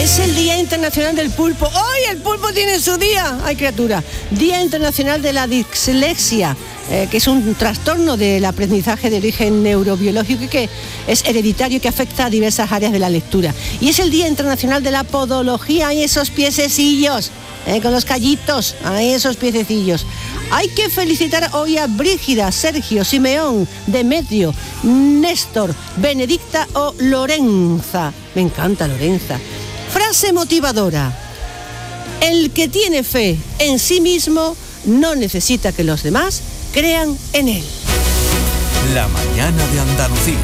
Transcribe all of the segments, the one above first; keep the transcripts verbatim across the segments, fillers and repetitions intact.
Es el Día Internacional del Pulpo. ¡Hoy el pulpo tiene su día! ¡Ay, criatura! Día Internacional de la Dislexia, eh, que es un trastorno del aprendizaje de origen neurobiológico y que es hereditario y que afecta a diversas áreas de la lectura. Y es el Día Internacional de la Podología y esos piececillos, eh, con los callitos, ahí esos piececillos. Hay que felicitar hoy a Brígida, Sergio, Simeón, Demetrio, Néstor, Benedicta o Lorenza. Me encanta Lorenza. Frase motivadora: el que tiene fe en sí mismo no necesita que los demás crean en él. La mañana de Andalucía.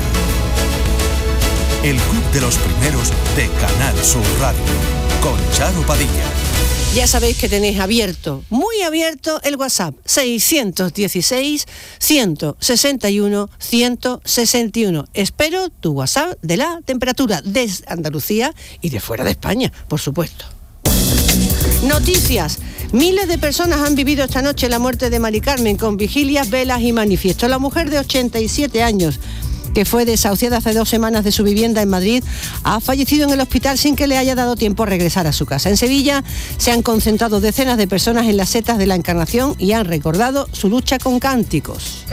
El club de los primeros de Canal Sur Radio, con Charo Padilla. Ya sabéis que tenéis abierto, muy abierto, el WhatsApp seiscientos dieciséis, ciento sesenta y uno, ciento sesenta y uno. Espero tu WhatsApp de la temperatura desde Andalucía y de fuera de España, por supuesto. Noticias. Miles de personas han vivido esta noche la muerte de Mari Carmen con vigilias, velas y manifiestos. La mujer de ochenta y siete años, que fue desahuciada hace dos semanas de su vivienda en Madrid, ha fallecido en el hospital sin que le haya dado tiempo a regresar a su casa. En Sevilla se han concentrado decenas de personas en las setas de la Encarnación y han recordado su lucha con cánticos.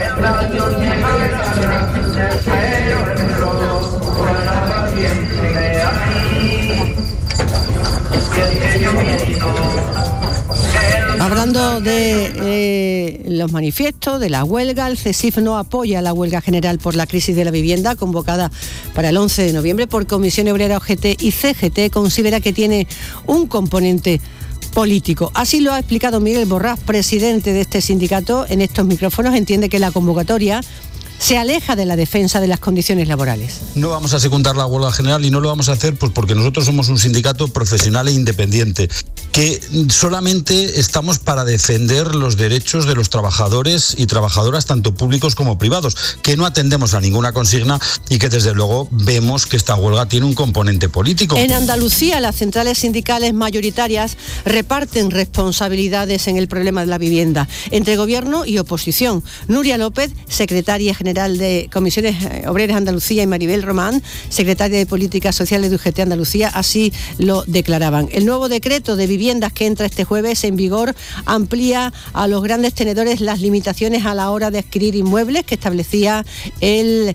Hablando de eh, los manifiestos, de la huelga, el CESIF no apoya la huelga general por la crisis de la vivienda convocada para el once de noviembre por Comisión Obrera, O G T y C G T. Considera que tiene un componente político. Así lo ha explicado Miguel Borrás, presidente de este sindicato, en estos micrófonos. Entiende que la convocatoria se aleja de la defensa de las condiciones laborales. No vamos a secundar la huelga general y no lo vamos a hacer pues porque nosotros somos un sindicato profesional e independiente, que solamente estamos para defender los derechos de los trabajadores y trabajadoras, tanto públicos como privados, que no atendemos a ninguna consigna y que desde luego vemos que esta huelga tiene un componente político. En Andalucía, las centrales sindicales mayoritarias reparten responsabilidades en el problema de la vivienda entre gobierno y oposición. Nuria López, secretaria general de Comisiones Obreras Andalucía, y Maribel Román, secretaria de Políticas Sociales de U G T Andalucía, así lo declaraban. El nuevo decreto de viviendas que entra este jueves en vigor amplía a los grandes tenedores las limitaciones a la hora de adquirir inmuebles que establecía el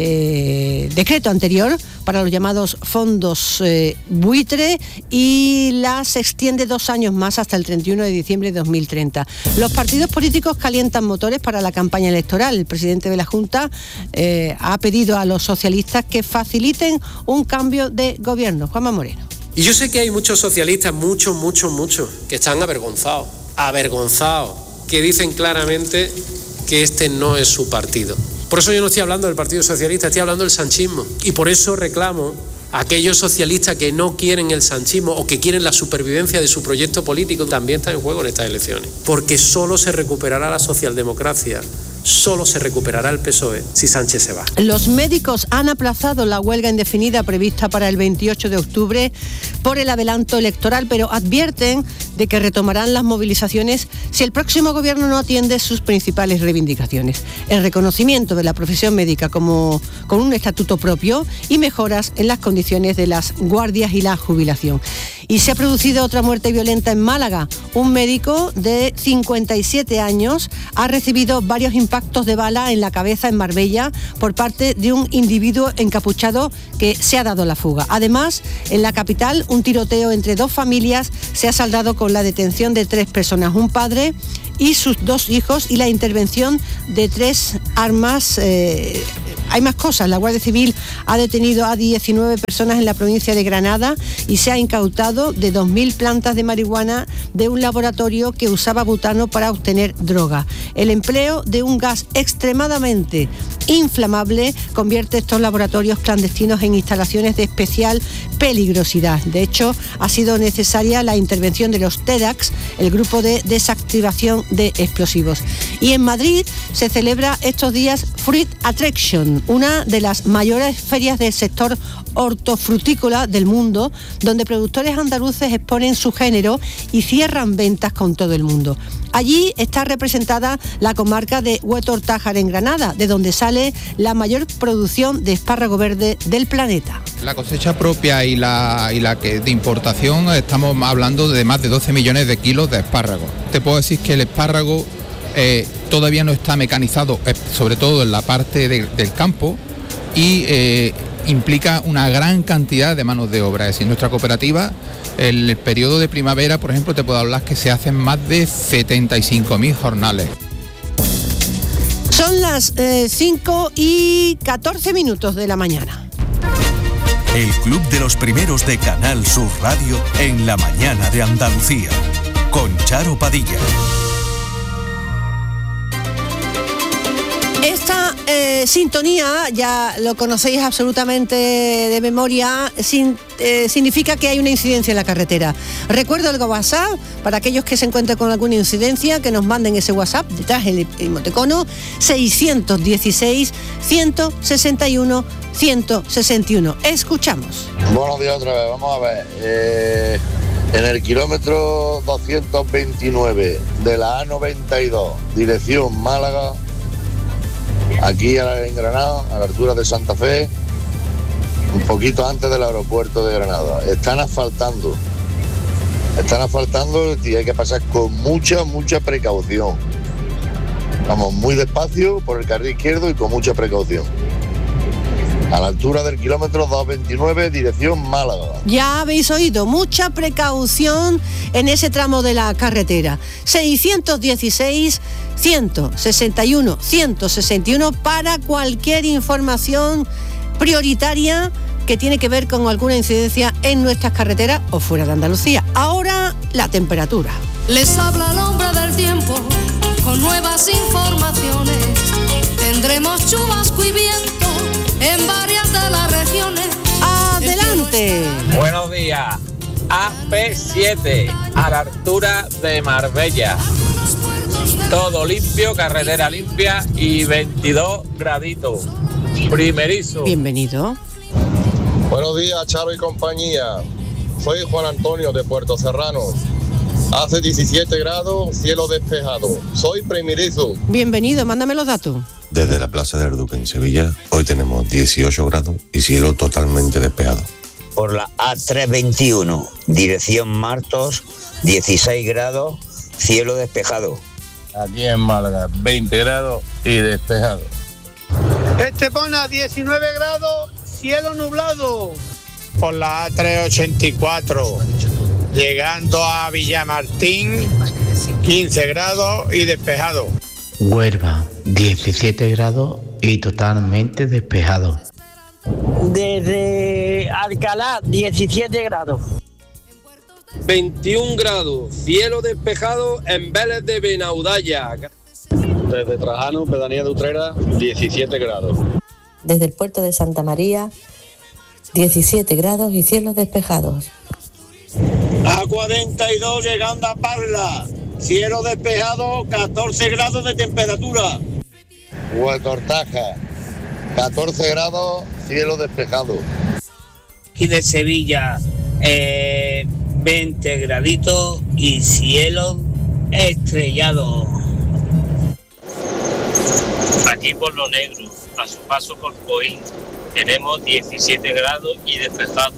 eh, decreto anterior para los llamados fondos eh, buitre, y las extiende dos años más hasta el treinta y uno de diciembre de dos mil treinta. Los partidos políticos calientan motores para la campaña electoral. El presidente de la Junta eh, ha pedido a los socialistas que faciliten un cambio de gobierno. Juanma Moreno. Y yo sé que hay muchos socialistas, muchos, muchos, muchos, que están avergonzados, avergonzados, que dicen claramente que este no es su partido. Por eso yo no estoy hablando del Partido Socialista, estoy hablando del sanchismo. Y por eso reclamo a aquellos socialistas que no quieren el sanchismo o que quieren la supervivencia de su proyecto político, también está en juego en estas elecciones. Porque solo se recuperará la socialdemocracia, solo se recuperará el P S O E si Sánchez se va. Los médicos han aplazado la huelga indefinida prevista para el veintiocho de octubre por el adelanto electoral, pero advierten de que retomarán las movilizaciones si el próximo gobierno no atiende sus principales reivindicaciones: el reconocimiento de la profesión médica como con un estatuto propio y mejoras en las condiciones de las guardias y la jubilación. Y se ha producido otra muerte violenta en Málaga. Un médico de cincuenta y siete años ha recibido varios impactos de bala en la cabeza en Marbella por parte de un individuo encapuchado que se ha dado la fuga. Además, en la capital, un tiroteo entre dos familias se ha saldado con la detención de tres personas, un padre y sus dos hijos, y la intervención de tres armas. Eh, hay más cosas. La Guardia Civil ha detenido a diecinueve personas en la provincia de Granada y se ha incautado de dos mil plantas de marihuana de un laboratorio que usaba butano para obtener droga. El empleo de un gas extremadamente inflamable convierte estos laboratorios clandestinos en instalaciones de especial peligrosidad. De hecho, ha sido necesaria la intervención de los TEDx, el grupo de desactivación de explosivos. Y en Madrid se celebra estos días Fruit Attraction, una de las mayores ferias del sector hortofrutícola del mundo, donde productores andaluces exponen su género y cierran ventas con todo el mundo. Allí está representada la comarca de Huetortájar en Granada, de donde sale la mayor producción de espárrago verde del planeta. La cosecha propia y la, y la que de importación, estamos hablando de más de doce millones de kilos de espárrago. Te puedo decir que el espárrago eh, todavía no está mecanizado, eh, sobre todo en la parte de, del campo, y eh, implica una gran cantidad de manos de obra. Es decir, nuestra cooperativa, en el periodo de primavera, por ejemplo, te puedo hablar que se hacen más de setenta y cinco mil jornales. Son las eh, cinco y catorce minutos de la mañana. El Club de los Primeros de Canal Sur Radio en la mañana de Andalucía, con Charo Padilla. Esta eh, sintonía, ya lo conocéis absolutamente de memoria, sin, eh, significa que hay una incidencia en la carretera. Recuerdo el WhatsApp, para aquellos que se encuentren con alguna incidencia, que nos manden ese WhatsApp, detrás el emoticono seiscientos dieciséis, ciento sesenta y uno, ciento sesenta y uno. Escuchamos. Buenos días otra vez, vamos a ver. Eh, en el kilómetro doscientos veintinueve de la A noventa y dos, dirección Málaga, aquí en Granada, a la altura de Santa Fe, un poquito antes del aeropuerto de Granada. Están asfaltando, están asfaltando y hay que pasar con mucha, mucha precaución. Vamos muy despacio por el carril izquierdo y con mucha precaución. A la altura del kilómetro doscientos veintinueve, dirección Málaga. Ya habéis oído, mucha precaución en ese tramo de la carretera. seiscientos dieciséis, ciento sesenta y uno, ciento sesenta y uno para cualquier información prioritaria que tiene que ver con alguna incidencia en nuestras carreteras o fuera de Andalucía. Ahora, la temperatura. Les habla el hombre del tiempo con nuevas informaciones. Tendremos chubasco y viento en varias de las regiones. ¡Adelante! Buenos días. A P siete, a la altura de Marbella. Todo limpio, carretera limpia y veintidós graditos. Primerizo. Bienvenido. Buenos días, Charo y compañía. Soy Juan Antonio de Puerto Serrano. Hace diecisiete grados, cielo despejado. Soy primerizo. Bienvenido, mándame los datos. Desde la Plaza del Duque en Sevilla, hoy tenemos dieciocho grados y cielo totalmente despejado. Por la A trescientos veintiuno, dirección Martos, dieciséis grados, cielo despejado. Aquí en Málaga, veinte grados y despejado. Estepona, diecinueve grados, cielo nublado. Por la A trescientos ochenta y cuatro, llegando a Villamartín, quince grados y despejado. Huelva, diecisiete grados y totalmente despejado. Desde Alcalá, diecisiete grados. veintiún grados, cielo despejado en Vélez de Benaudalla. Desde Trajano, pedanía de Utrera, diecisiete grados. Desde el puerto de Santa María, diecisiete grados y cielos despejados. A cuarenta y dos llegando a Parla, cielo despejado, catorce grados de temperatura. Huetortájar, catorce grados, cielo despejado. Aquí de Sevilla, eh, veinte graditos y cielo estrellado. Aquí por Lo Negro, a su paso por Coín, tenemos diecisiete grados y despejado.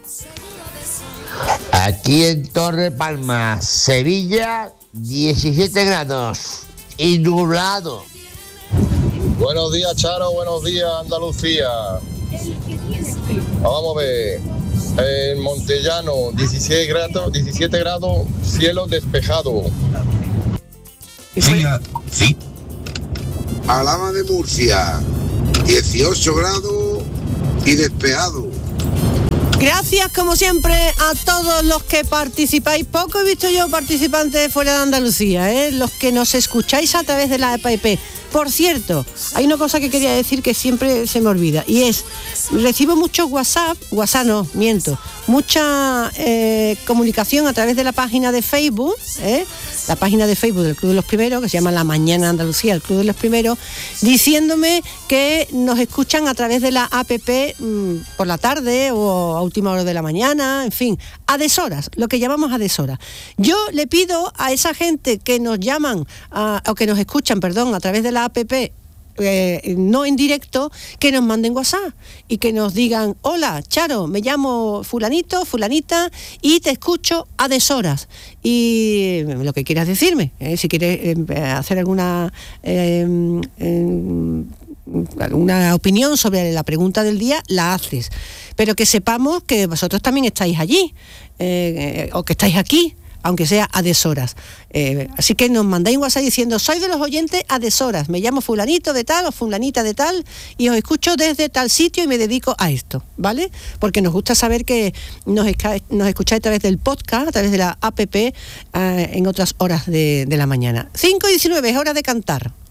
Aquí en Torre Palma, Sevilla, diecisiete grados y nublado. Buenos días, Charo, buenos días, Andalucía. Vamos a ver. En Montellano, diecisiete grados, diecisiete grados, cielo despejado. Sí, sí. Alhama de Murcia, dieciocho grados y despejado. Gracias, como siempre, a todos los que participáis. Poco he visto yo participantes fuera de Andalucía, ¿eh? Los que nos escucháis a través de la app Por cierto, hay una cosa que quería decir que siempre se me olvida, y es, recibo muchos WhatsApp, WhatsApp no, miento, mucha eh, comunicación a través de la página de Facebook, ¿eh? la página de Facebook del Club de los Primeros, que se llama La Mañana de Andalucía, el Club de los Primeros, diciéndome que nos escuchan a través de la app mmm, por la tarde o a última hora de la mañana, en fin, a deshoras, lo que llamamos a deshoras. Yo le pido a esa gente que nos llaman, a, o que nos escuchan, perdón, a través de la app, Eh, no en directo, que nos manden WhatsApp y que nos digan: hola Charo, me llamo fulanito, fulanita y te escucho a deshoras, y lo que quieras decirme, ¿eh? si quieres eh, hacer alguna eh, eh, alguna opinión sobre la pregunta del día, la haces, pero que sepamos que vosotros también estáis allí, eh, o que estáis aquí, aunque sea a deshoras. Eh, así que nos mandáis un WhatsApp diciendo: soy de los oyentes a deshoras, me llamo fulanito de tal o fulanita de tal y os escucho desde tal sitio y me dedico a esto, ¿vale? Porque nos gusta saber que nos, esca- nos escucháis a través del podcast, a través de la app, eh, en otras horas de, de la mañana. cinco y diecinueve, es hora de cantar.